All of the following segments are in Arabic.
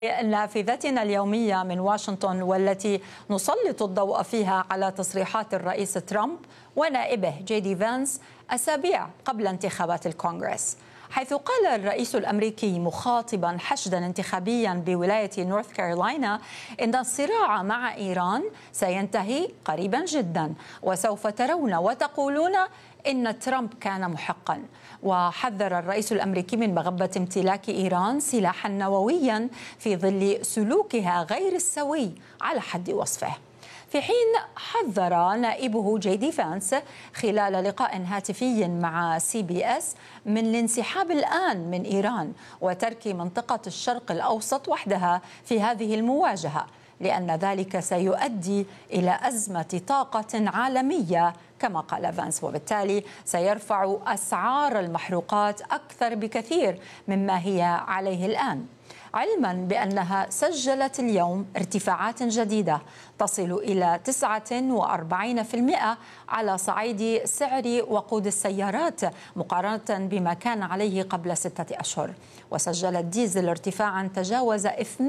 نافذتنا اليومية من واشنطن، والتي نسلط الضوء فيها على تصريحات الرئيس ترامب ونائبه جي فانس أسابيع قبل انتخابات الكونغرس، حيث قال الرئيس الأمريكي مخاطبا حشدا انتخابيا بولاية نورث كارولاينا إن الصراع مع إيران سينتهي قريبا جدا، وسوف ترون وتقولون إن ترامب كان محقا. وحذر الرئيس الأمريكي من مغبة امتلاك إيران سلاحا نوويا في ظل سلوكها غير السوي على حد وصفه، في حين حذر نائبه جي فانس خلال لقاء هاتفي مع CBS من الانسحاب الآن من إيران وترك منطقة الشرق الأوسط وحدها في هذه المواجهة، لأن ذلك سيؤدي إلى أزمة طاقة عالمية كما قال فانس، وبالتالي سيرفع أسعار المحروقات أكثر بكثير مما هي عليه الآن، علما بأنها سجلت اليوم ارتفاعات جديدة تصل إلى 49% على صعيد سعر وقود السيارات مقارنة بما كان عليه قبل 6 أشهر، وسجل الديزل ارتفاعا تجاوز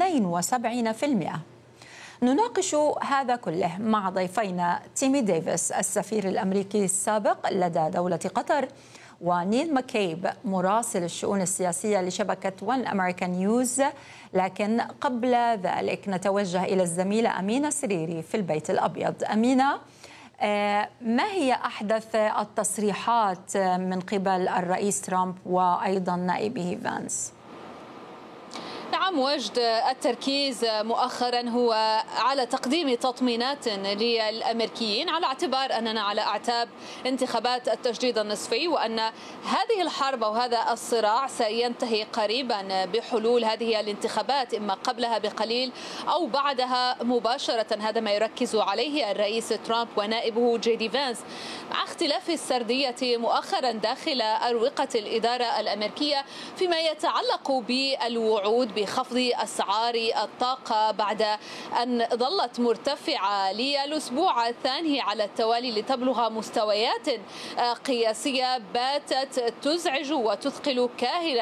72%. نناقش هذا كله مع ضيفينا تيمي ديفيس السفير الأمريكي السابق لدى دولة قطر، ونيل ماكيب مراسل الشؤون السياسية لشبكة ون أمريكان نيوز. لكن قبل ذلك نتوجه إلى الزميلة أمينة سريري في البيت الأبيض. أمينة، ما هي أحدث التصريحات من قبل الرئيس ترامب وأيضا نائبه فانس؟ نعم، وجد التركيز مؤخرا هو على تقديم تطمينات للأمريكيين على اعتبار أننا على أعتاب انتخابات التجديد النصفي، وأن هذه الحرب وهذا الصراع سينتهي قريبا بحلول هذه الانتخابات، إما قبلها بقليل أو بعدها مباشرة. هذا ما يركز عليه الرئيس ترامب ونائبه جي فانس، مع اختلاف السردية مؤخرا داخل أروقة الإدارة الأمريكية فيما يتعلق بالوعود بخفض أسعار الطاقة بعد أن ظلت مرتفعة للأسبوع الثاني على التوالي لتبلغ مستويات قياسية باتت تزعج وتثقل كاهل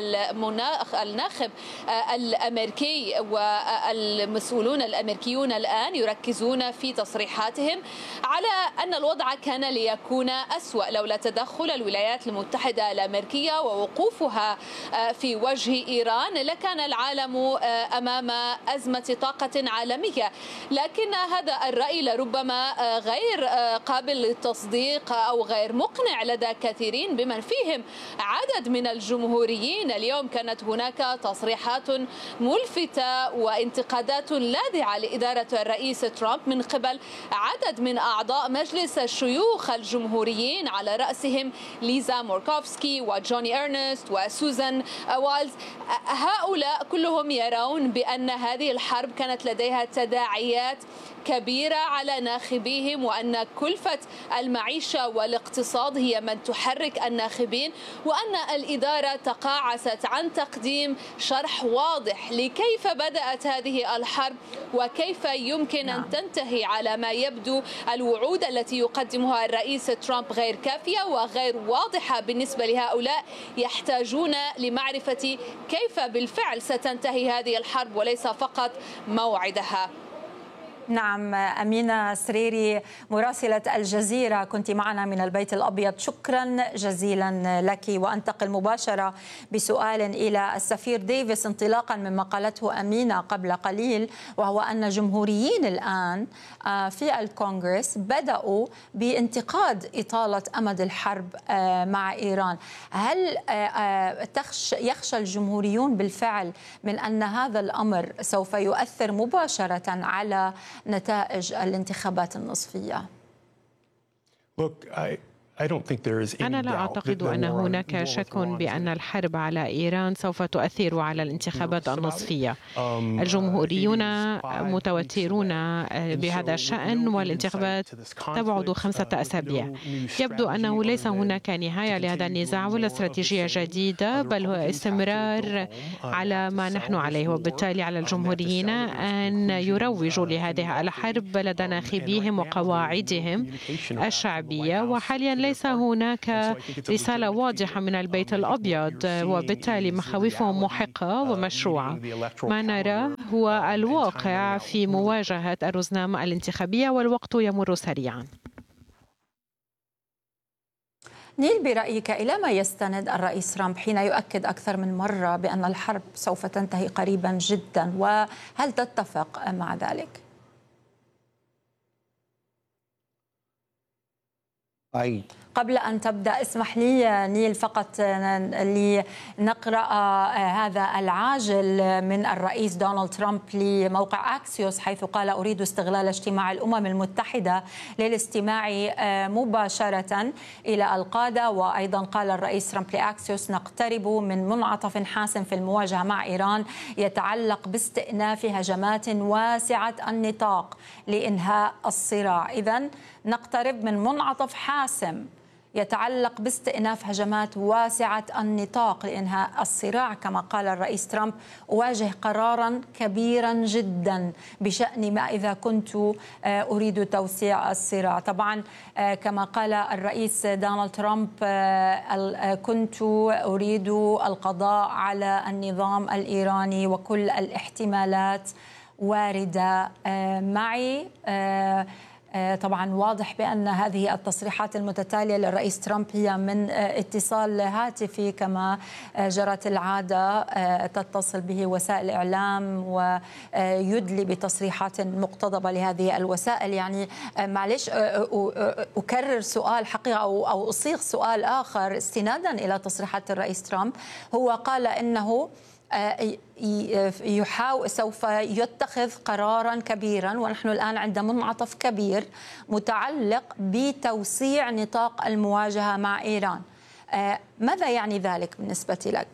الناخب الأمريكي. والمسؤولون الأمريكيون الآن يركزون في تصريحاتهم على أن الوضع كان ليكون أسوأ لولا تدخل الولايات المتحدة الأمريكية ووقوفها في وجه إيران، لكان العالم أمام أزمة طاقة عالمية. لكن هذا الرأي لربما غير قابل للتصديق أو غير مقنع لدى كثيرين بمن فيهم عدد من الجمهوريين. اليوم كانت هناك تصريحات ملفتة وانتقادات لاذعة لإدارة الرئيس ترامب من قبل عدد من أعضاء مجلس الشيوخ الجمهوريين، على رأسهم ليزا موركوفسكي وجوني إرنست وسوزان وايلز. هؤلاء كلهم يرون بأن هذه الحرب كانت لديها تداعيات كبيرة على ناخبيهم، وأن كلفة المعيشة والاقتصاد هي من تحرك الناخبين، وأن الإدارة تقاعست عن تقديم شرح واضح لكيف بدأت هذه الحرب وكيف يمكن أن تنتهي. على ما يبدو الوعود التي يقدمها الرئيس ترامب غير كافية وغير واضحة بالنسبة لهؤلاء، يحتاجون لمعرفة كيف بالفعل ستنتهي هذه الحرب وليس فقط موعدها. نعم، أمينة سريري مراسلة الجزيرة كنت معنا من البيت الأبيض، شكرا جزيلا لك. وأنتقل مباشرة بسؤال إلى السفير ديفيس انطلاقا مما قالته أمينة قبل قليل، وهو أن جمهوريين الآن في الكونغرس بدأوا بانتقاد إطالة أمد الحرب مع إيران. هل يخشى الجمهوريون بالفعل من أن هذا الأمر سوف يؤثر مباشرة على نتائج الانتخابات النصفية؟ أنا لا أعتقد أن هناك شك بأن الحرب على إيران سوف تؤثر على الانتخابات النصفية. الجمهوريون متوترون بهذا الشأن، والانتخابات تبعد 5 أسابيع. يبدو أنه ليس هناك نهاية لهذا النزاع ولا استراتيجية جديدة، بل هو استمرار على ما نحن عليه، وبالتالي على الجمهوريين أن يروجوا لهذه الحرب لدى ناخبيهم وقواعدهم الشعبية. وحاليا ليس هناك رسالة واضحة من البيت الأبيض، وبالتالي مخاوفهم محقة ومشروعة. ما نراه هو الواقع في مواجهة الرزنامة الانتخابية، والوقت يمر سريعا. نيل، برأيك إلى ما يستند الرئيس ترامب حين يؤكد أكثر من مرة بأن الحرب سوف تنتهي قريبا جدا، وهل تتفق مع ذلك؟ قبل أن تبدأ اسمح لي نيل فقط لنقرأ هذا العاجل من الرئيس دونالد ترامب لموقع أكسيوس، حيث قال: أريد استغلال اجتماع الأمم المتحدة للاستماع مباشرة إلى القادة. وأيضا قال الرئيس ترامب لأكسيوس: نقترب من منعطف حاسم في المواجهة مع إيران يتعلق باستئناف هجمات واسعة النطاق لإنهاء الصراع. إذن نقترب من منعطف حاسم يتعلق باستئناف هجمات واسعة النطاق لإنهاء الصراع. كما قال الرئيس ترامب: أواجه قرارا كبيرا جدا بشأن ما إذا كنت أريد توسيع الصراع. طبعا كما قال الرئيس دونالد ترامب: كنت أريد القضاء على النظام الإيراني وكل الاحتمالات واردة معي. طبعا واضح بأن هذه التصريحات المتتالية للرئيس ترامب هي من اتصال هاتفي كما جرت العادة، تتصل به وسائل الإعلام ويدلي بتصريحات مقتضبة لهذه الوسائل. يعني معلش أكرر سؤال حقيقة أو أصيغ سؤال آخر استنادا إلى تصريحات الرئيس ترامب. هو قال إنه سوف يتخذ قرارا كبيرا، ونحن الآن عند منعطف كبير متعلق بتوسيع نطاق المواجهة مع إيران. ماذا يعني ذلك بالنسبة لك؟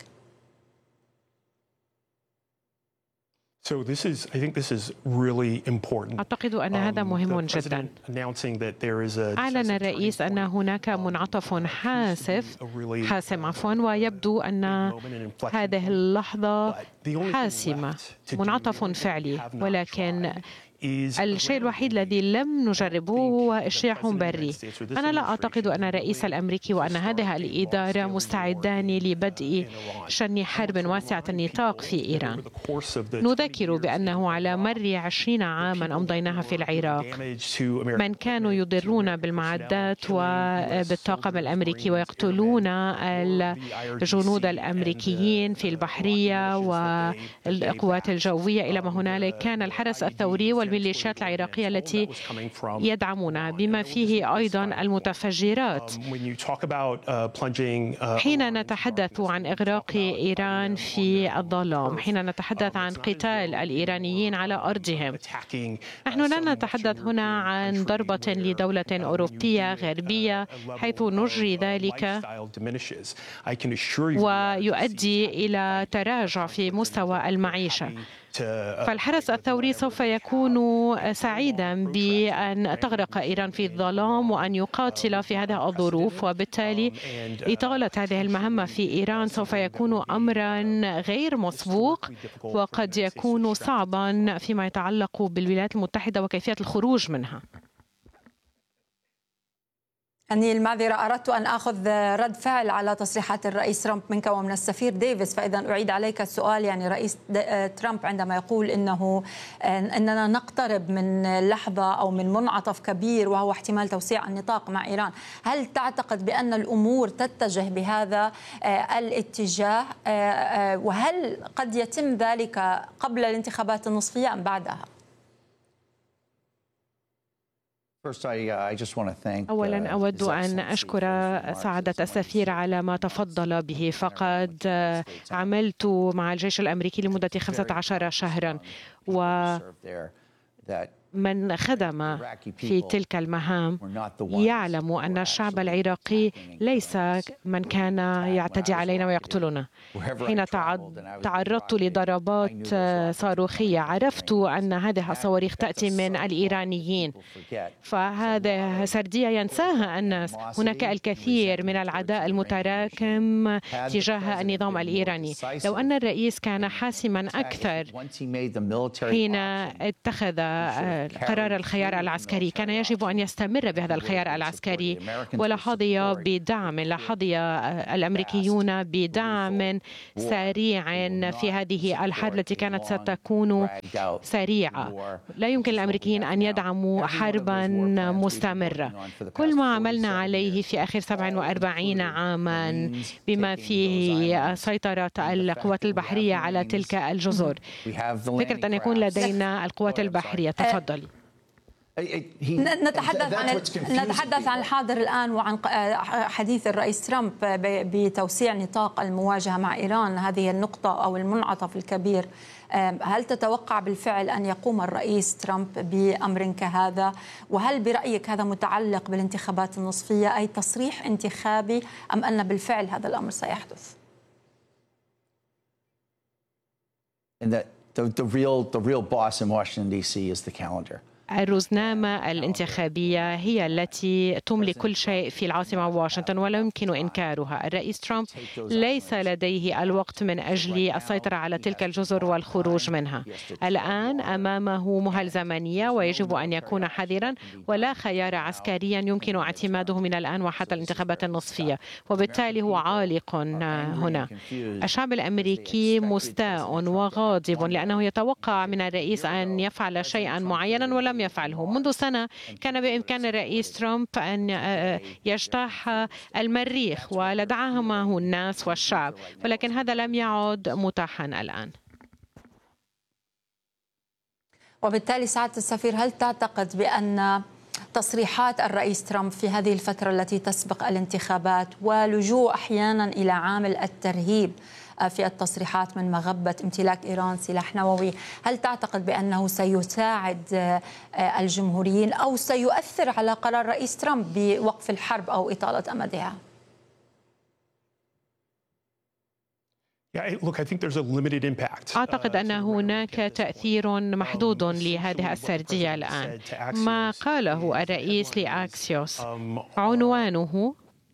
أعتقد أن هذا مهم جدا. أعلن الرئيس أن هناك منعطف حاسم ويبدو أن هذه اللحظة حاسمة، منعطف فعلي، ولكن الشيء الوحيد الذي لم نجربه هو اجتياح بري. أنا لا أعتقد أن الرئيس الأمريكي وأن هذه الإدارة مستعدان لبدء شن حرب واسعة النطاق في إيران. نذكر بأنه على مر 20 عاما أمضيناها في العراق، من كانوا يضرون بالمعدات وبالطاقم الأمريكي ويقتلون الجنود الأمريكيين في البحرية والقوات الجوية إلى ما هنالك، كان الحرس الثوري والميليشيات العراقية التي يدعمونها، بما فيه أيضا المتفجرات. حين نتحدث عن إغراق إيران في الظلام، حين نتحدث عن قتال الإيرانيين على أرضهم، نحن لا نتحدث هنا عن ضربة لدولة أوروبية غربية حيث نجري ذلك ويؤدي إلى تراجع في مستوى المعيشة. فالحرس الثوري سوف يكون سعيدا بأن تغرق إيران في الظلام وأن يقاتل في هذه الظروف، وبالتالي إطالة هذه المهمة في إيران سوف يكون أمرا غير مسبوق، وقد يكون صعبا فيما يتعلق بالولايات المتحدة وكيفية الخروج منها. أني المعذرة، أردت أن أخذ رد فعل على تصريحات الرئيس ترامب منك ومن السفير ديفيس، فإذا أعيد عليك السؤال. يعني رئيس ترامب عندما يقول أننا نقترب من لحظة أو من منعطف كبير وهو احتمال توسيع النطاق مع إيران، هل تعتقد بأن الأمور تتجه بهذا الاتجاه؟ وهل قد يتم ذلك قبل الانتخابات النصفية أم بعدها؟ أولا أود أن أشكر سعادة السفير على ما تفضل به، فقد عملت مع الجيش الأمريكي لمدة 15 شهرا، ومن خدم في تلك المهام يعلم أن الشعب العراقي ليس من كان يعتدي علينا ويقتلنا. حين تعرضت لضربات صاروخية عرفت أن هذه الصواريخ تأتي من الإيرانيين، فهذا سردية ينساها الناس. هناك الكثير من العداء المتراكم تجاه النظام الإيراني. لو أن الرئيس كان حاسما أكثر حين اتخذ قرار الخيار العسكري. كان يجب أن يستمر بهذا الخيار العسكري، ولا حظي بدعم، لا حظي الأمريكيون بدعم سريع في هذه الحرب التي كانت ستكون سريعة. لا يمكن للأمريكيين أن يدعموا حربا مستمرة. كل ما عملنا عليه في آخر 47 عاما بما فيه سيطرة القوات البحرية على تلك الجزر، فكرة أن يكون لدينا القوات البحرية. تفضل. نتحدث عن الحاضر الآن وعن حديث الرئيس ترامب بتوسيع نطاق المواجهة مع إيران. هذه النقطة أو المنعطف الكبير. هل تتوقع بالفعل أن يقوم الرئيس ترامب بأمر كهذا؟ وهل برأيك هذا متعلق بالانتخابات النصفية، أي تصريح انتخابي، أم أن بالفعل هذا الأمر سيحدث؟ The real boss in Washington, D.C. is the calendar. الرزنامة الانتخابية هي التي تملك كل شيء في العاصمة واشنطن ولا يمكن إنكارها. الرئيس ترامب ليس لديه الوقت من أجل السيطرة على تلك الجزر والخروج منها. الآن أمامه مهل زمنية ويجب أن يكون حذرا، ولا خيار عسكريا يمكن اعتماده من الآن وحتى الانتخابات النصفية، وبالتالي هو عالق هنا. الشعب الأمريكي مستاء وغاضب لأنه يتوقع من الرئيس أن يفعل شيئا معينا ولم يفعله. منذ سنة كان بإمكان الرئيس ترامب أن يجتاح المريخ ولدعمه الناس والشعب، ولكن هذا لم يعد متاحا الآن. وبالتالي سعادة السفير، هل تعتقد بأن تصريحات الرئيس ترامب في هذه الفترة التي تسبق الانتخابات ولجوء أحيانا إلى عامل الترهيب في التصريحات من مغبة امتلاك إيران سلاح نووي، هل تعتقد بأنه سيساعد الجمهوريين أو سيؤثر على قرار رئيس ترامب بوقف الحرب أو إطالة أمدها؟ أعتقد أن هناك تأثير محدود لهذه السردية الآن. ما قاله الرئيس لأكسيوس عنوانه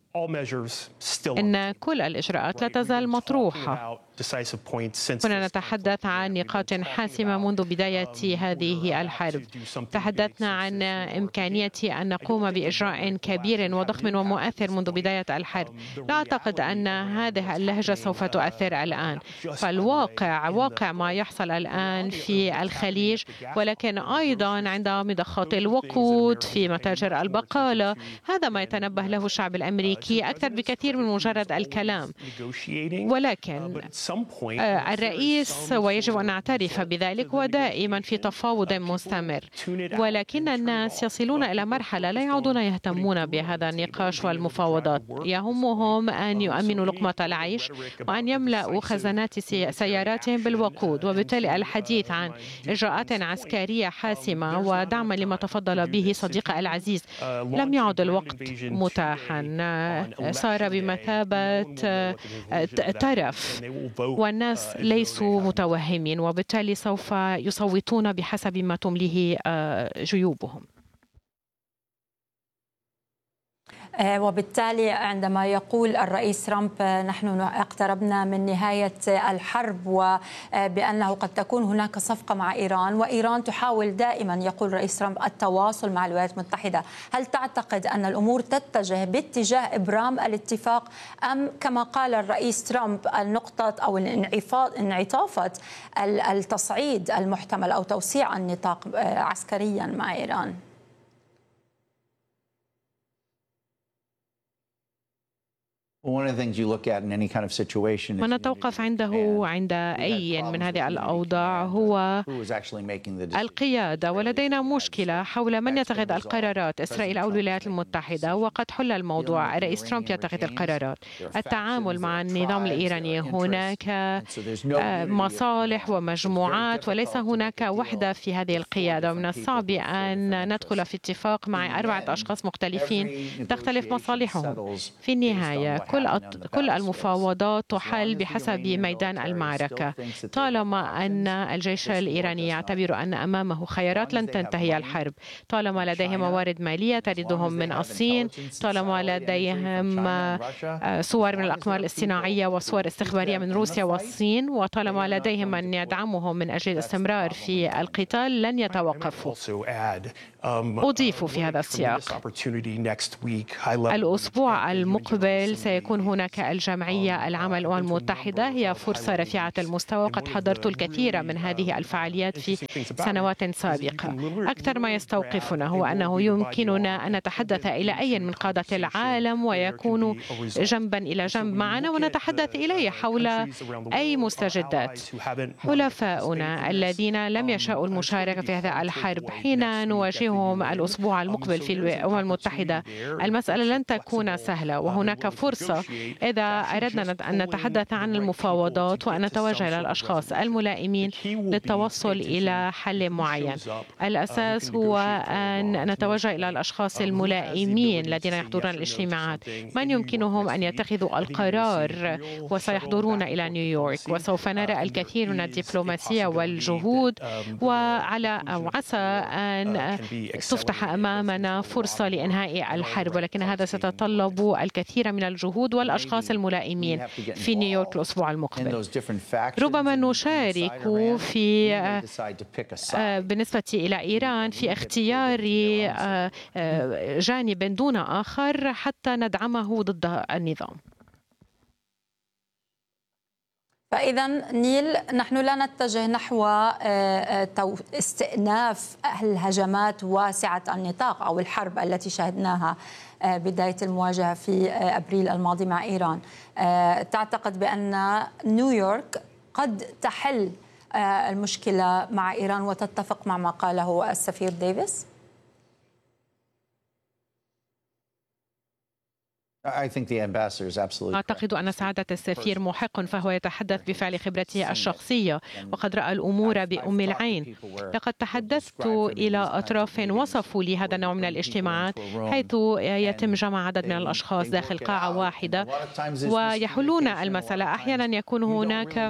إن كل الإجراءات لا تزال مطروحة. كنا نتحدث عن نقاط حاسمة منذ بداية هذه الحرب. تحدثنا عن إمكانية أن نقوم بإجراء كبير وضخم ومؤثر منذ بداية الحرب. لا أعتقد أن هذه اللهجة سوف تؤثر الآن، فالواقع واقع ما يحصل الآن في الخليج، ولكن أيضا عند مضخات الوقود، في متاجر البقالة. هذا ما يتنبه له الشعب الأمريكي أكثر بكثير من مجرد الكلام. ولكن الرئيس، ويجب أن نعترف بذلك، ودائما في تفاوض مستمر، ولكن الناس يصلون إلى مرحلة لا يعودون يهتمون بهذا النقاش والمفاوضات. يهمهم أن يؤمنوا لقمة العيش وأن يملأوا خزانات سياراتهم بالوقود، وبالتالي الحديث عن إجراءات عسكرية حاسمة ودعما لما تفضل به صديقي العزيز لم يعد الوقت متاحا. صار بمثابة ترف، والناس ليسوا متوهمين، وبالتالي سوف يصوتون بحسب ما تمليه جيوبهم. وبالتالي عندما يقول الرئيس ترامب نحن اقتربنا من نهاية الحرب وبأنه قد تكون هناك صفقة مع إيران، وإيران تحاول دائما، يقول الرئيس ترامب، التواصل مع الولايات المتحدة، هل تعتقد أن الأمور تتجه باتجاه إبرام الاتفاق، أم كما قال الرئيس ترامب النقطة أو انعطافة التصعيد المحتمل أو توسيع النطاق عسكريا مع إيران؟ ما نتوقف عنده عند أي من هذه الأوضاع هو القيادة، ولدينا مشكلة حول من يتخذ القرارات، إسرائيل أو الولايات المتحدة، وقد حل الموضوع. الرئيس ترامب يتخذ القرارات. التعامل مع النظام الإيراني، هناك مصالح ومجموعات وليس هناك وحدة في هذه القيادة، ومن الصعب أن ندخل في اتفاق مع 4 أشخاص مختلفين تختلف مصالحهم. في النهاية كل المفاوضات تحل بحسب ميدان المعركة. طالما أن الجيش الإيراني يعتبر أن أمامه خيارات لن تنتهي الحرب، طالما لديهم موارد مالية تردهم من الصين، طالما لديهم صور من الأقمار الاصطناعية وصور استخبارية من روسيا والصين، وطالما لديهم من يدعمهم من أجل الاستمرار في القتال، لن يتوقفوا. أضيف في هذا السياق الأسبوع المقبل سيكون هناك الجمعية العامة للأمم المتحدة، هي فرصة رفيعة المستوى، وقد حضرت الكثير من هذه الفعاليات في سنوات سابقة. أكثر ما يستوقفنا هو أنه يمكننا أن نتحدث إلى أي من قادة العالم ويكون جنبا إلى جنب معنا ونتحدث إليه حول أي مستجدات. حلفاؤنا الذين لم يشاءوا المشاركة في هذه الحرب حين نواجههم الأسبوع المقبل في الأمم المتحدة، المسألة لن تكون سهلة، وهناك فرصة إذا أردنا أن نتحدث عن المفاوضات وأن نتوجه إلى الأشخاص الملائمين للتوصل إلى حل معين. الأساس هو أن نتوجه إلى الأشخاص الملائمين الذين يحضرون الاجتماعات، من يمكنهم أن يتخذوا القرار، وسيحضرون إلى نيويورك، وسوف نرى الكثير من الدبلوماسية والجهود، وعسى أن تفتح أمامنا فرصة لإنهاء الحرب، ولكن هذا سيتطلب الكثير من الجهود والأشخاص الملائمين في نيويورك الأسبوع المقبل. ربما نشارك في بالنسبة إلى إيران في اختيار جانب دون آخر حتى ندعمه ضد النظام. فإذا نيل، نحن لا نتجه نحو استئناف الهجمات واسعة النطاق أو الحرب التي شهدناها بداية المواجهة في أبريل الماضي مع إيران. تعتقد بأن نيويورك قد تحل المشكلة مع إيران وتتفق مع ما قاله السفير ديفيس؟ أعتقد أن سعادة السفير محق، فهو يتحدث بفعل خبرته الشخصية وقد رأى الأمور بأم العين. لقد تحدثت إلى أطراف وصفوا لي هذا النوع من الاجتماعات حيث يتم جمع عدد من الأشخاص داخل قاعة واحدة ويحلون المسألة. أحيانا يكون هناك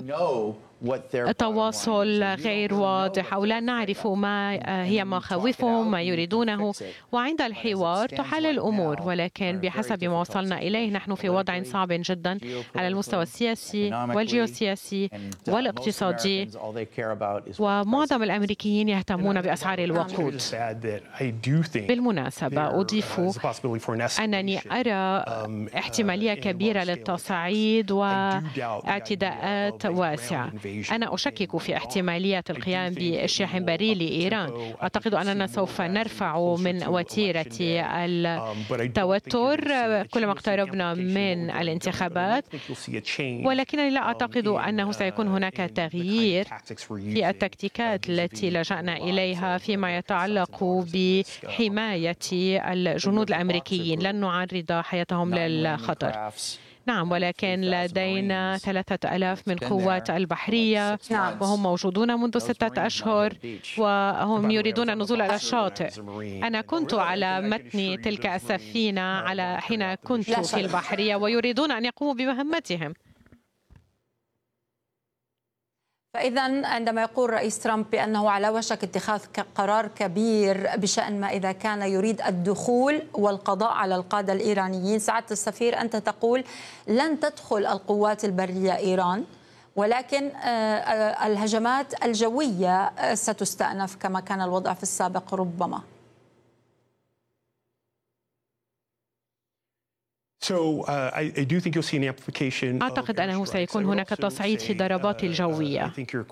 تواصل غير واضح أو لا نعرف ما هي مخاوفهم، ما يريدونه، وعند الحوار تحل الأمور. ولكن بحسب ما وصلنا إليه نحن في وضع صعب جدا على المستوى السياسي والجيوسياسي والاقتصادي، ومعظم الأمريكيين يهتمون بأسعار الوقود. بالمناسبة أضيف أنني أرى احتمالية كبيرة للتصعيد واعتداءات واسعة. أنا أشكك في احتمالية القيام بشحن بريد لإيران. أعتقد أننا سوف نرفع من وتيرة التوتر كلما اقتربنا من الانتخابات، ولكنني لا أعتقد أنه سيكون هناك تغيير في التكتيكات التي لجأنا إليها فيما يتعلق بحماية الجنود الأمريكيين. لن نعرض حياتهم للخطر. نعم، ولكن لدينا 3000 من قوات البحرية وهم موجودون منذ 6 أشهر وهم يريدون النزول إلى الشاطئ. أنا كنت على متن تلك السفينة حين كنت في البحرية ويريدون أن يقوموا بمهمتهم. فإذا عندما يقول رئيس ترامب بأنه على وشك اتخاذ قرار كبير بشأن ما إذا كان يريد الدخول والقضاء على القادة الإيرانيين، سعادة السفير أنت تقول لن تدخل القوات البرية إيران، ولكن الهجمات الجوية ستستأنف كما كان الوضع في السابق ربما. أعتقد أنه سيكون هناك تصعيد في الضربات الجوية.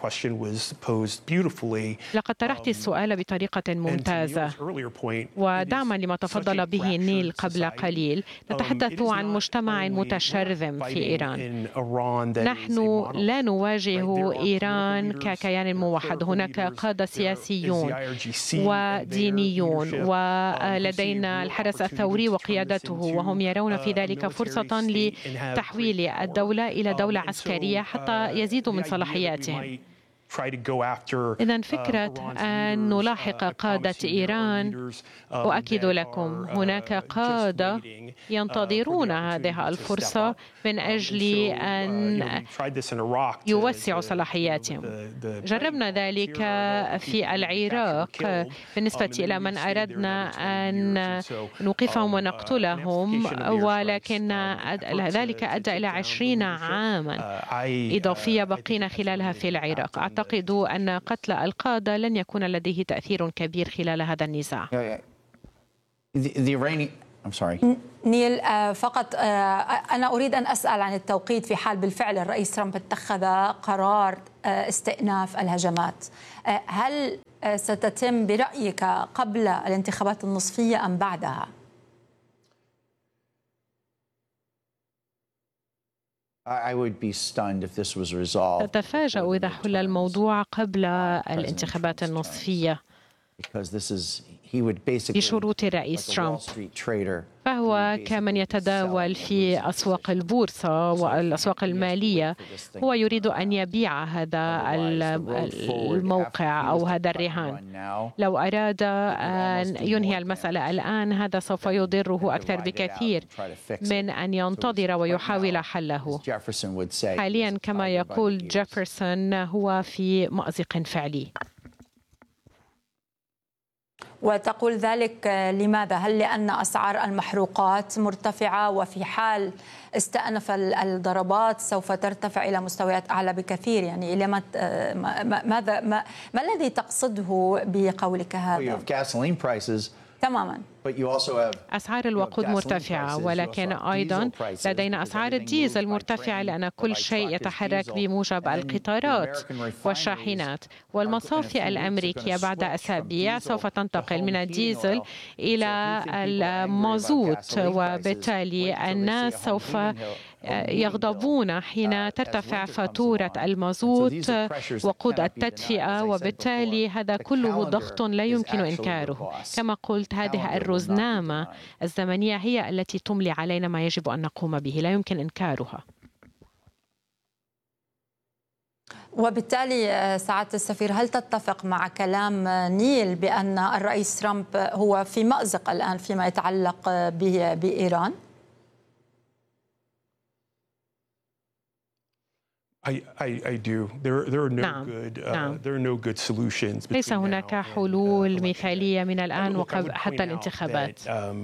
لقد طرحت السؤال بطريقة ممتازة، ودعما لما تفضل به نيل قبل قليل. نتحدث عن مجتمع متشرذم في إيران. نحن لا نواجه إيران ككيان موحد، هناك قادة سياسيون ودينيون، ولدينا الحرس الثوري وقيادته، وهم يرون في ذلك فرصة لتحويل الدولة إلى دولة عسكرية حتى يزيدوا من صلاحياتهم. إذن فكرة أن نلاحق قادة إيران، أؤكد لكم هناك قادة ينتظرون هذه الفرصة من أجل أن يوسعوا صلاحياتهم. جربنا ذلك في العراق بالنسبة إلى من أردنا أن نوقفهم ونقتلهم، ولكن ذلك أدى إلى 20 عاما إضافية بقينا خلالها في العراق. أعتقد أن قتل القادة لن يكون لديه تأثير كبير خلال هذا النزاع. نيل، فقط أنا أريد أن أسأل عن التوقيت في حال بالفعل الرئيس ترامب اتخذ قرار استئناف الهجمات. هل ستتم برأيك قبل الانتخابات النصفية أم بعدها؟ أتفاجأ إذا حل الموضوع قبل الانتخابات النصفية بشروط الرئيس ترامب، فهو كمن يتداول في أسواق البورصة والأسواق المالية، هو يريد أن يبيع هذا الموقع أو هذا الرهان. لو أراد أن ينهي المسألة الآن هذا سوف يضره أكثر بكثير من أن ينتظر ويحاول حله. حاليا كما يقول جيفرسون هو في مأزق فعلي. وتقول ذلك لماذا؟ هل لأن أسعار المحروقات مرتفعة وفي حال استأنف الضربات سوف ترتفع إلى مستويات أعلى بكثير؟ يعني إلى ما الذي تقصده بقولك هذا؟ تماما. أسعار الوقود مرتفعة، ولكن أيضا لدينا أسعار الديزل مرتفعة لأن كل شيء يتحرك بموجب القطارات والشاحنات. والمصافي الأمريكية بعد أسابيع سوف تنتقل من الديزل إلى المازوت، وبالتالي الناس سوف يغضبون حين ترتفع فاتورة المازوت وقود التدفئة، وبالتالي هذا كله ضغط لا يمكن إنكاره. كما قلت هذه الرزنامة الزمنية هي التي تملي علينا ما يجب أن نقوم به، لا يمكن إنكارها. وبالتالي سعادة السفير، هل تتفق مع كلام نيل بأن الرئيس ترامب هو في مأزق الآن فيما يتعلق بإيران؟ ليس هناك حلول مثالية من الآن وحتى الانتخابات.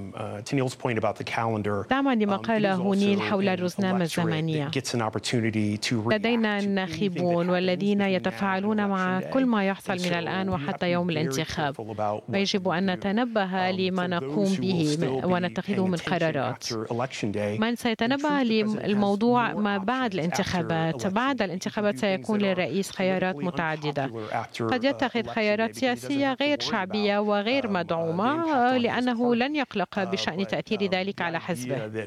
دعما لما قاله نيل حول الرزنامة الزمنية. لدينا الناخبون والذين يتفاعلون مع كل ما يحصل من الآن وحتى يوم الانتخاب، ويجب أن نتنبه لما نقوم به ونتخذه من قرارات. من سيتنبه للموضوع ما بعد الانتخابات. بعد الانتخابات سيكون للرئيس خيارات متعددة، قد يتخذ خيارات سياسية غير شعبية وغير مدعومة لأنه لن يقلق بشأن تأثير ذلك على حزبه.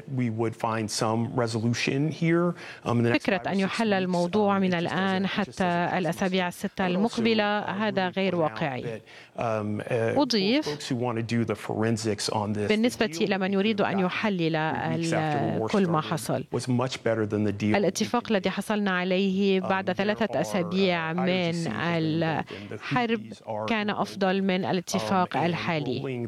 فكرة أن يحل الموضوع من الآن حتى الأسابيع الستة المقبلة هذا غير واقعي. أضيف بالنسبة إلى من يريد أن يحلل كل ما حصل، الاتفاق الذي حصلنا عليه بعد 3 أسابيع من الحرب كان أفضل من الاتفاق الحالي.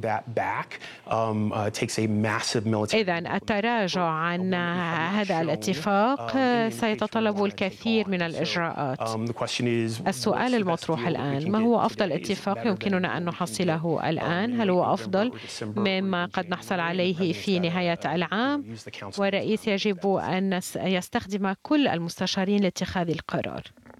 إذن التراجع عن هذا الاتفاق سيتطلب الكثير من الإجراءات. السؤال المطروح الآن: ما هو أفضل اتفاق يمكننا أن نحصله الآن؟ هل هو أفضل مما قد نحصل عليه في نهاية العام؟ والرئيس يجب أن يستخدم كل المستشارين لاتخاذ القرار.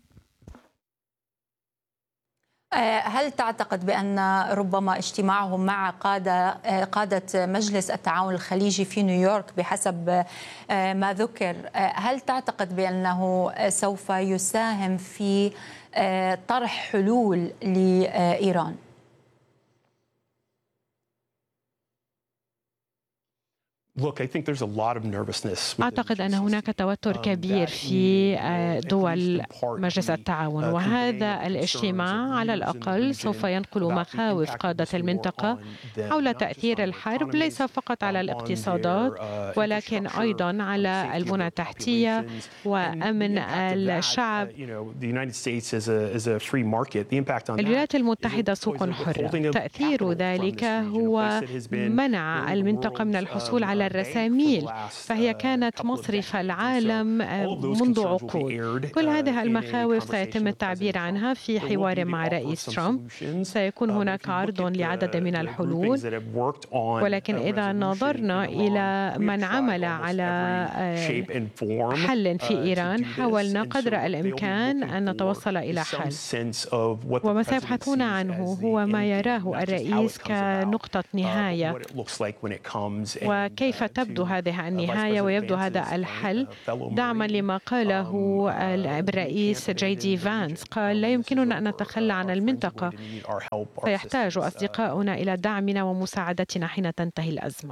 هل تعتقد بأن ربما اجتماعهم مع قادة مجلس التعاون الخليجي في نيويورك بحسب ما ذكر، هل تعتقد بأنه سوف يساهم في طرح حلول لإيران؟ أعتقد أن هناك توتر كبير في دول مجلس التعاون، وهذا الاجتماع على الأقل سوف ينقل مخاوف قادة المنطقة حول تأثير الحرب ليس فقط على الاقتصادات ولكن أيضا على البنى التحتية وأمن الشعب. الولايات المتحدة سوق حرة، تأثير ذلك هو منع المنطقة من الحصول على الرساميل، فهي كانت مصرف العالم منذ عقود. كل هذه المخاوف سيتم التعبير عنها في حوار مع رئيس ترامب. سيكون هناك عرض لعدد من الحلول، ولكن إذا نظرنا إلى من عمل على حل في إيران حاولنا قدر الإمكان أن نتوصل إلى حل، وما سيبحثون عنه هو ما يراه الرئيس كنقطة نهاية وكيف تبدو هذه النهاية ويبدو هذا الحل دعما لما قاله الرئيس جي دي فانس. قال لا يمكننا أن نتخلى عن المنطقة، فيحتاج أصدقاؤنا إلى دعمنا ومساعدتنا حين تنتهي الأزمة.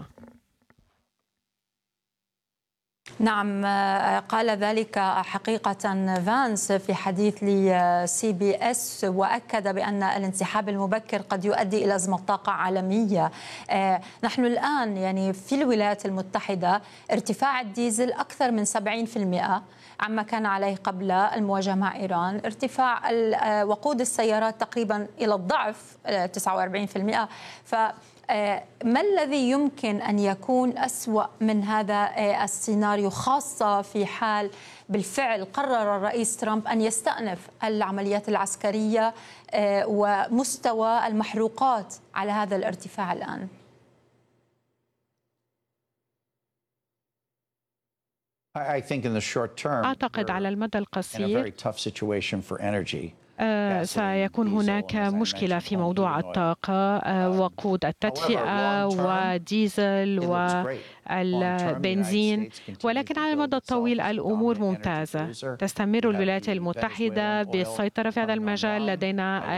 نعم، قال ذلك حقيقة فانس في حديث لCBS، وأكد بأن الانسحاب المبكر قد يؤدي إلى أزمة طاقة عالمية. نحن الآن يعني في الولايات المتحدة ارتفاع الديزل أكثر من 70% عما كان عليه قبل المواجهة مع إيران، ارتفاع وقود السيارات تقريبا إلى الضعف 49%. ما الذي يمكن أن يكون أسوأ من هذا السيناريو، خاصة في حال بالفعل قرر الرئيس ترامب أن يستأنف العمليات العسكرية ومستوى المحروقات على هذا الارتفاع الآن؟ أعتقد على المدى القصير سيكون هناك مشكلة في موضوع الطاقة، وقود التدفئة وديزل والبنزين، ولكن على المدى الطويل الأمور ممتازة. تستمر الولايات المتحدة بالسيطرة في هذا المجال. لدينا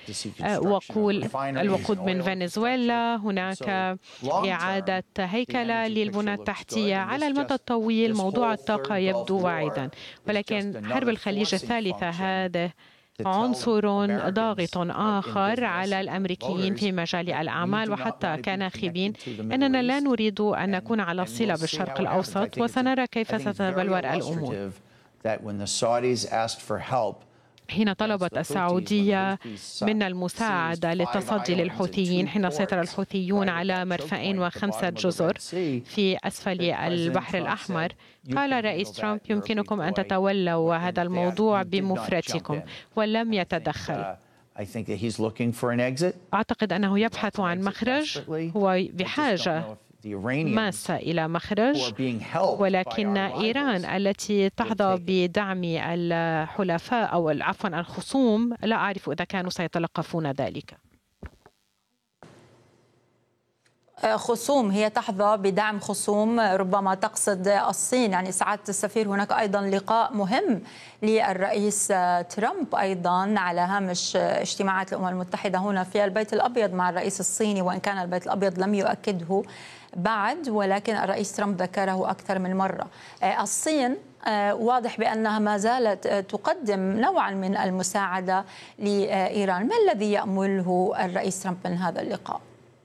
الوقود من فنزويلا، هناك إعادة هيكلة للبنى التحتية. على المدى الطويل موضوع الطاقة يبدو واعدا، ولكن حرب الخليج الثالثة هذا عنصر ضاغط آخر على الأمريكيين في مجال الأعمال وحتى كناخبين. أننا لا نريد أن نكون على صلة بالشرق الأوسط، وسنرى كيف ستتبلور الأمور. حين طلبت السعودية منا المساعدة للتصدي للحوثيين حين سيطر الحوثيون على مرفأين و5 جزر في أسفل البحر الأحمر، قال رئيس ترامب يمكنكم أن تتولوا هذا الموضوع بمفردكم، ولم يتدخل. أعتقد أنه يبحث عن مخرج، هو بحاجة ماسة إلى مخرج، ولكن إيران التي تحظى بدعم الحلفاء أو عفوا الخصوم لا أعرف إذا كانوا سيتلقفون ذلك. خصوم، هي تحظى بدعم خصوم، ربما تقصد الصين. يعني سعادة السفير هناك أيضا لقاء مهم للرئيس ترامب أيضا على هامش اجتماعات الأمم المتحدة هنا في البيت الأبيض مع الرئيس الصيني، وإن كان البيت الأبيض لم يؤكده بعد، ولكن الرئيس ترامب ذكره أكثر من مرة. الصين واضح بأنها ما زالت تقدم نوعا من المساعدة لإيران. ما الذي يأمله الرئيس ترامب من هذا اللقاء؟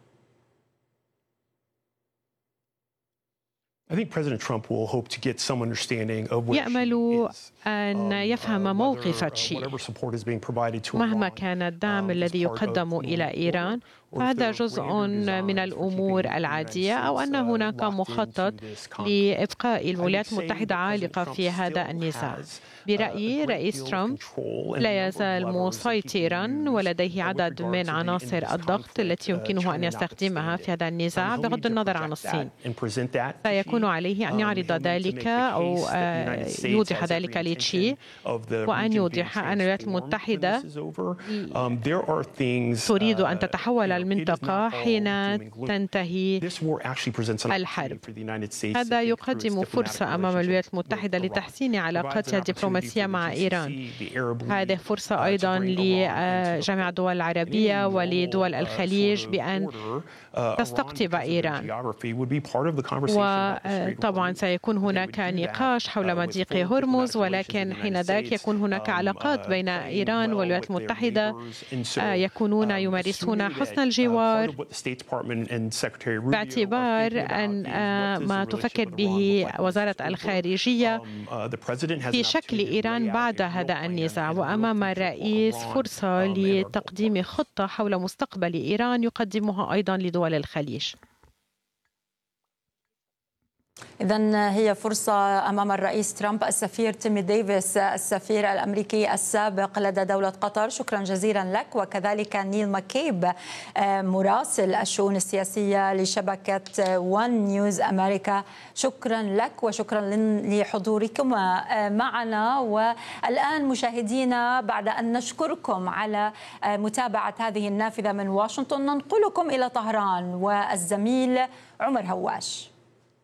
يأمل أن يفهم موقف تشي. مهما كان الدعم الذي يقدم إلى إيران فهذا جزء من الأمور العادية، أو أن هناك مخطط لإبقاء الولايات المتحدة عالقة في هذا النزاع. برأيي رئيس ترامب لا يزال مسيطرا ولديه عدد من عناصر الضغط التي يمكنه أن يستخدمها في هذا النزاع بغض النظر عن الصين. سيكون يكون عليه أن يعرض ذلك أو يوضح ذلك لتشي، وأن يوضح أن الولايات المتحدة تريد أن تتحول المنطقة حين تنتهي الحرب. هذا يقدم فرصة أمام الولايات المتحدة لتحسين علاقاتها الدبلوماسية مع إيران. هذه فرصة أيضا لجميع الدول العربية ولدول الخليج بأن تستقطب إيران. وطبعا سيكون هناك نقاش حول مضيق هرمز، ولكن حين ذاك يكون هناك علاقات بين إيران والولايات المتحدة، يكونون يمارسون حسن الجوار باعتبار أن ما تفكر به وزارة الخارجية في شكل إيران بعد هذا النزاع. وأمام الرئيس فرصة لتقديم خطة حول مستقبل إيران يقدمها أيضا لدول الخليج. إذن هي فرصة أمام الرئيس ترامب. السفير تيمي ديفيس السفير الأمريكي السابق لدى دولة قطر، شكرا جزيلا لك. وكذلك نيل ماكيب مراسل الشؤون السياسية لشبكة ون نيوز أمريكا، شكرا لك وشكرا لحضوركما معنا. والآن مشاهدينا، بعد أن نشكركم على متابعة هذه النافذة من واشنطن، ننقلكم إلى طهران والزميل عمر هواش.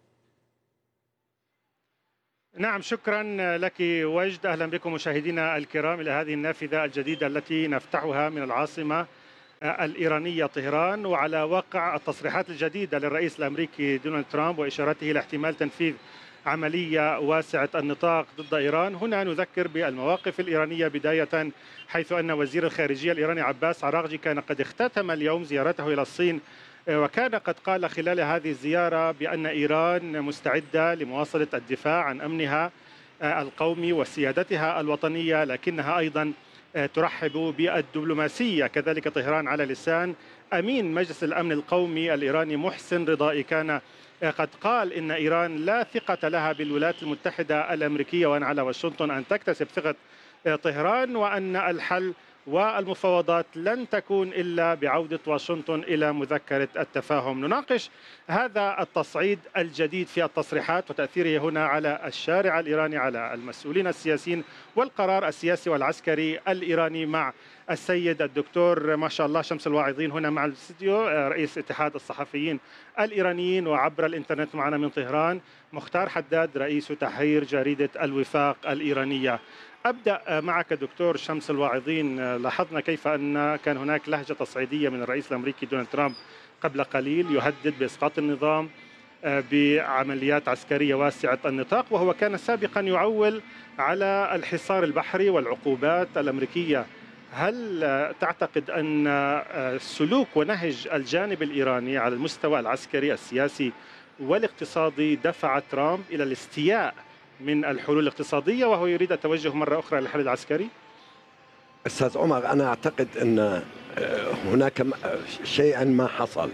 نعم، شكرا لك وجد. أهلا بكم مشاهدينا الكرام إلى هذه النافذة الجديدة التي نفتحها من العاصمة الإيرانية طهران، وعلى واقع التصريحات الجديدة للرئيس الأمريكي دونالد ترامب وإشارته لاحتمال تنفيذ عملية واسعة النطاق ضد إيران. هنا نذكر بالمواقف الإيرانية بداية، حيث أن وزير الخارجية الإيراني عباس عراغجي كان قد اختتم اليوم زيارته إلى الصين، وكان قد قال خلال هذه الزيارة بأن إيران مستعدة لمواصلة الدفاع عن أمنها القومي وسيادتها الوطنية، لكنها أيضا ترحب بالدبلوماسية. كذلك طهران على لسان أمين مجلس الأمن القومي الإيراني محسن رضائي كان قد قال إن إيران لا ثقة لها بالولايات المتحدة الأمريكية، وأن على واشنطن أن تكتسب ثقة طهران، وأن الحل والمفاوضات لن تكون إلا بعودة واشنطن إلى مذكرة التفاهم. نناقش هذا التصعيد الجديد في التصريحات وتأثيره هنا على الشارع الإيراني، على المسؤولين السياسيين والقرار السياسي والعسكري الإيراني، مع السيد الدكتور ما شاء الله شمس الواعظين هنا مع الاستديو، رئيس اتحاد الصحفيين الإيرانيين، وعبر الإنترنت معنا من طهران مختار حداد رئيس تحرير جريدة الوفاق الإيرانية. أبدأ معك دكتور شمس الواعظين. لاحظنا كيف أن كان هناك لهجة تصعيدية من الرئيس الأمريكي دونالد ترامب قبل قليل يهدد بإسقاط النظام بعمليات عسكرية واسعة النطاق، وهو كان سابقا يعول على الحصار البحري والعقوبات الأمريكية. هل تعتقد أن سلوك ونهج الجانب الإيراني على المستوى العسكري السياسي والاقتصادي دفع ترامب إلى الاستياء من الحلول الاقتصادية وهو يريد التوجه مرة أخرى للحل العسكري؟ أستاذ عمر، أنا أعتقد أن هناك شيئا ما حصل،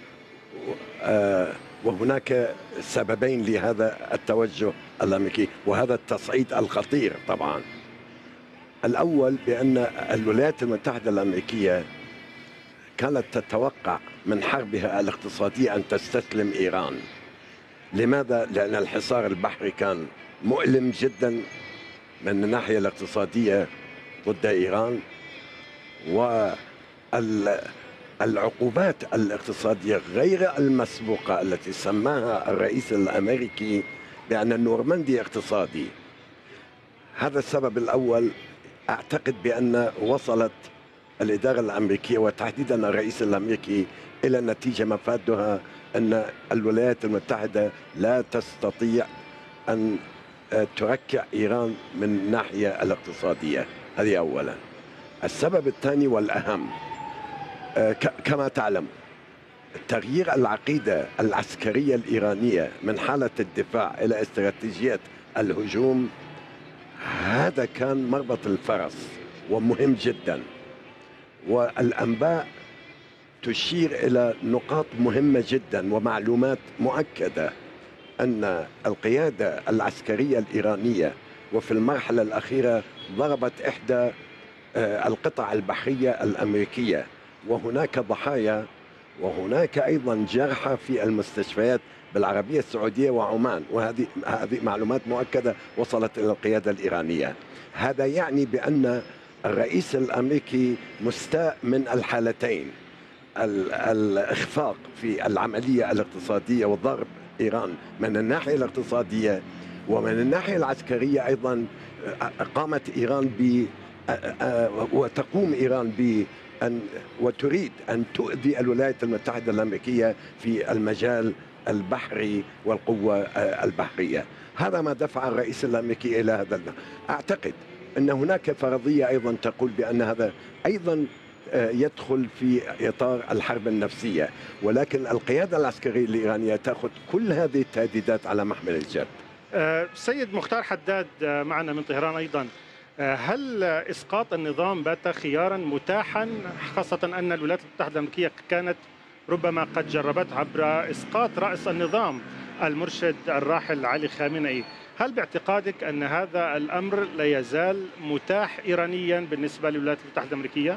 وهناك سببين لهذا التوجه الأمريكي وهذا التصعيد الخطير. طبعا الأول بأن الولايات المتحدة الأمريكية كانت تتوقع من حربها الاقتصادية أن تستسلم إيران. لماذا؟ لأن الحصار البحري كان مؤلم جدا من الناحية الاقتصادية ضد إيران، والعقوبات الاقتصادية غير المسبوقة التي سماها الرئيس الأمريكي بأن النورماندي اقتصادي. هذا السبب الأول. أعتقد بأن وصلت الإدارة الأمريكية وتحديدا الرئيس الأمريكي إلى نتيجة مفادها أن الولايات المتحدة لا تستطيع أن تركع إيران من الناحية الاقتصادية. هذه أولا. السبب الثاني والأهم، كما تعلم تغيير العقيدة العسكرية الإيرانية من حالة الدفاع إلى استراتيجية الهجوم، هذا كان مربط الفرس ومهم جدا. والأنباء تشير إلى نقاط مهمة جدا ومعلومات مؤكدة أن القيادة العسكرية الإيرانية وفي المرحلة الأخيرة ضربت إحدى القطع البحرية الأمريكية، وهناك ضحايا وهناك أيضا جرحى في المستشفيات بالعربية السعودية وعمان، وهذه معلومات مؤكدة وصلت إلى القيادة الإيرانية. هذا يعني بأن الرئيس الأمريكي مستاء من الحالتين، الإخفاق في العملية الاقتصادية وضرب إيران من الناحية الاقتصادية، ومن الناحية العسكرية أيضا قامت إيران وتقوم إيران وتريد أن تؤذي الولايات المتحدة الأمريكية في المجال البحري والقوة البحرية. هذا ما دفع الرئيس الأمريكي إلى هذا. أعتقد أن هناك فرضية أيضا تقول بأن هذا أيضا يدخل في إطار الحرب النفسية، ولكن القيادة العسكرية الإيرانية تأخذ كل هذه التهديدات على محمل الجد. سيد مختار حداد معنا من طهران أيضا، هل إسقاط النظام بات خيارا متاحا، خاصة أن الولايات المتحدة الأمريكية كانت ربما قد جربت عبر إسقاط رأس النظام المرشد الراحل علي خامنئي؟ هل باعتقادك أن هذا الأمر لا يزال متاح إيرانيا بالنسبة للولايات المتحدة الأمريكية؟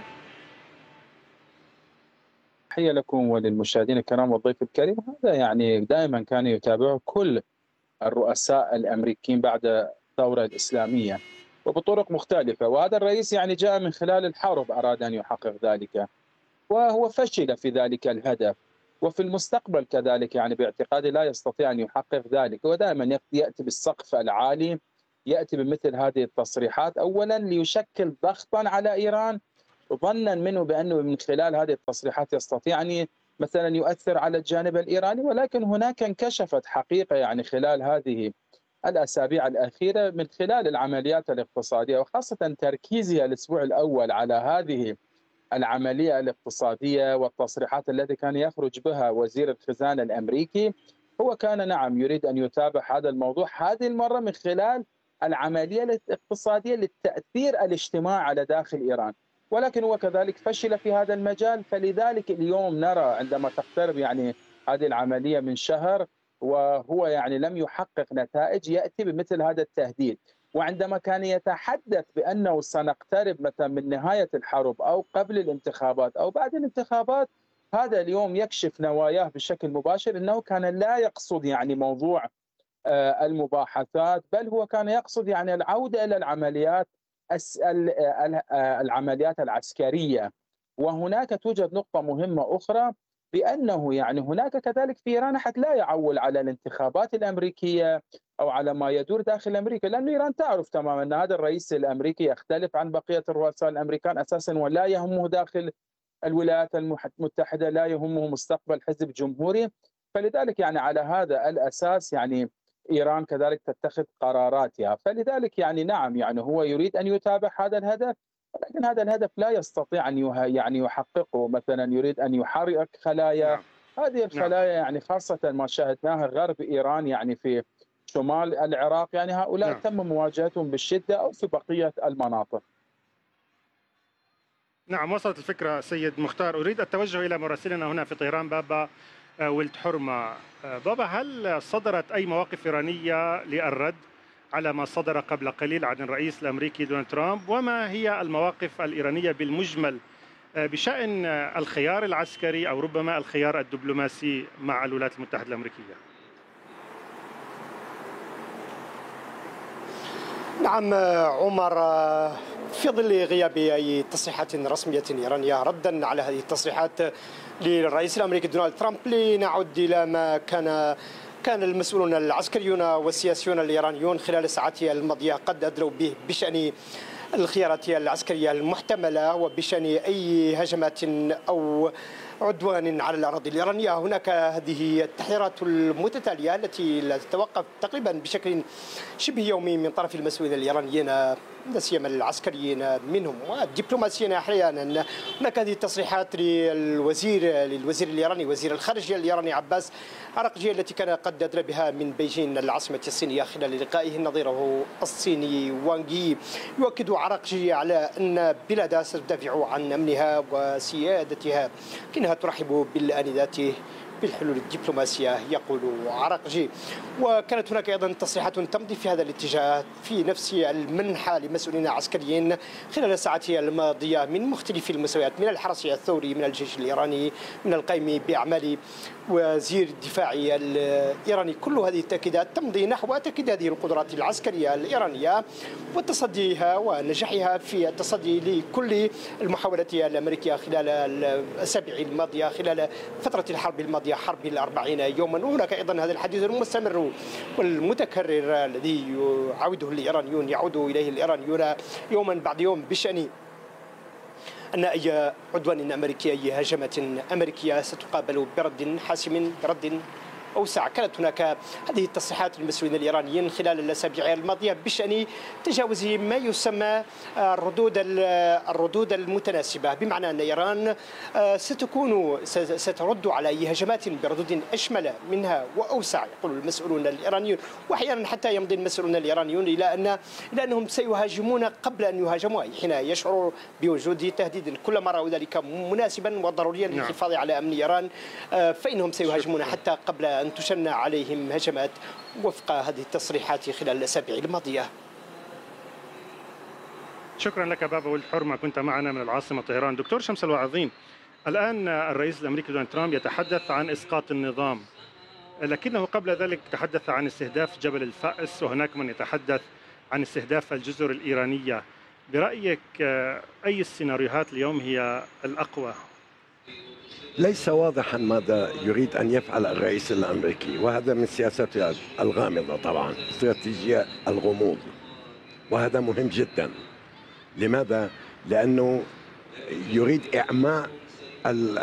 تحية لكم وللمشاهدين الكرام والضيف الكريم. هذا يعني دائما كان يتابعه كل الرؤساء الأمريكيين بعد الثورة الإسلامية وبطرق مختلفة، وهذا الرئيس يعني جاء من خلال الحرب أراد أن يحقق ذلك، وهو فشل في ذلك الهدف، وفي المستقبل كذلك يعني باعتقادي لا يستطيع أن يحقق ذلك. ودائما يأتي بالسقف العالي، يأتي بمثل هذه التصريحات أولا ليشكل ضغطا على إيران، ظنا منه بأنه من خلال هذه التصريحات يستطيع أن مثلا يؤثر على الجانب الإيراني. ولكن هناك انكشفت حقيقة يعني خلال هذه الأسابيع الأخيرة من خلال العمليات الاقتصادية، وخاصة تركيزها الأسبوع الأول على هذه العملية الاقتصادية والتصريحات التي كان يخرج بها وزير الخزانة الأمريكي. هو كان نعم يريد أن يتابع هذا الموضوع هذه المرة من خلال العملية الاقتصادية للتأثير الاجتماعي على داخل إيران، ولكن هو كذلك فشل في هذا المجال. فلذلك اليوم نرى عندما تقترب يعني هذه العملية من شهر وهو يعني لم يحقق نتائج، يأتي بمثل هذا التهديد. وعندما كان يتحدث بأنه سنقترب مثلا من نهاية الحرب أو قبل الانتخابات أو بعد الانتخابات، هذا اليوم يكشف نواياه بشكل مباشر أنه كان لا يقصد يعني موضوع المباحثات، بل هو كان يقصد يعني العودة إلى العمليات العسكرية. وهناك توجد نقطة مهمة أخرى، بأنه يعني هناك كذلك في إيران أحد لا يعول على الانتخابات الأمريكية أو على ما يدور داخل أمريكا، لأن إيران تعرف تماما أن هذا الرئيس الأمريكي يختلف عن بقية الرؤساء الأمريكان أساسا، ولا يهمه داخل الولايات المتحدة، لا يهمه مستقبل حزب جمهوري. فلذلك يعني على هذا الأساس يعني إيران كذلك تتخذ قراراتها. فلذلك يعني نعم يعني هو يريد أن يتابع هذا الهدف، ولكن هذا الهدف لا يستطيع أن يعني يحققه. مثلا يريد أن يحرك خلايا، هذه الخلايا يعني خاصة ما شاهدناها غرب إيران يعني في شمال العراق، يعني هؤلاء تم مواجهتهم بالشدة أو في بقية المناطق. نعم، وصلت الفكرة سيد مختار. أريد التوجه إلى مراسلنا هنا في طهران بابا ولد حرمة. بابا، هل صدرت أي مواقف إيرانية للرد على ما صدر قبل قليل عن الرئيس الأمريكي دونالد ترامب؟ وما هي المواقف الإيرانية بالمجمل بشأن الخيار العسكري أو ربما الخيار الدبلوماسي مع الولايات المتحدة الأمريكية؟ نعم عمر، في ظل غياب أي تصريحات رسمية إيرانية ردا على هذه التصريحات للرئيس الأمريكي دونالد ترامب، لنعود إلى ما كان المسؤولون العسكريون والسياسيون الإيرانيون خلال الساعات الماضية قد أدلوا به بشأن الخيارات العسكرية المحتملة وبشأن أي هجمات أو عدوان على الأراضي الإيرانية. هناك هذه التحذيرات المتتالية التي لا تتوقف تقريبا بشكل شبه يومي من طرف المسؤولين الإيرانيين، لا سيما العسكريين منهم والدبلوماسيين احيانا. هناك هذه التصريحات للوزير الإيراني، وزير الخارجية الإيراني عباس عراقجي، التي كان قد أدلى بها من بيجين العاصمة الصينية خلال لقائه نظيره الصيني وانغ يي. يؤكد عراقجي على أن بلاده ستدافع عن أمنها وسيادتها، لكنها ترحب بالآنذات بالحلول الدبلوماسية يقول عراقجي. وكانت هناك أيضا تصريحات تمضي في هذا الاتجاه في نفس المنحى لمسؤولين عسكريين خلال الساعات الماضية من مختلف المستويات، من الحرس الثوري، من الجيش الإيراني، من القائم بأعمال وزير الدفاع الإيراني. كل هذه التأكيدات تمضي نحو تأكيد هذه القدرات العسكرية الإيرانية وتصديها ونجاحها في التصدي لكل المحاولات الأمريكية خلال الأسابيع الماضية، خلال فترة الحرب الماضية، حرب 40 يوما. وهناك أيضا هذا الحديث المستمر والمتكرر الذي يعود إليه الإيرانيون يوما بعد يوم بشأن أن أي عدوان أمريكي، أي هجمة أمريكية ستقابل برد حاسم، برد أوسع. كانت هناك هذه التصريحات للمسؤولين الإيرانيين خلال الأسابيع الماضية بشأن تجاوز ما يسمى الردود المتناسبة، بمعنى أن إيران سترد على أي هجمات بردود أشمل منها وأوسع، يقول المسؤولون الإيرانيون. وأحيانا حتى يمضي المسؤولون الإيرانيون إلى أنهم سيهاجمون قبل أن يهاجموا، حين يشعروا بوجود تهديد. كلما رأوا ذلك مناسبا وضروريا للحفاظ على أمن إيران فإنهم سيهاجمون حتى قبل أن تشن عليهم هجمات، وفق هذه التصريحات خلال الأسابيع الماضية. شكرا لك بابا ولد حرمة، كنت معنا من العاصمة طهران. دكتور شمس الواعظين، الآن الرئيس الأمريكي دونالد ترامب يتحدث عن إسقاط النظام، لكنه قبل ذلك تحدث عن استهداف جبل الفأس، وهناك من يتحدث عن استهداف الجزر الإيرانية. برأيك أي السيناريوهات اليوم هي الأقوى؟ ليس واضحا ماذا يريد أن يفعل الرئيس الأمريكي، وهذا من سياسته الغامضة طبعا، استراتيجية الغموض، وهذا مهم جدا. لماذا؟ لأنه يريد إعماء